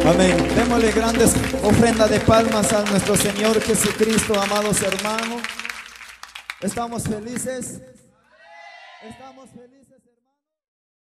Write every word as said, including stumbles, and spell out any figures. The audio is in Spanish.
Amén. Démosle grandes ofrendas de palmas a nuestro Señor Jesucristo, amados hermanos. Estamos felices. Estamos felices.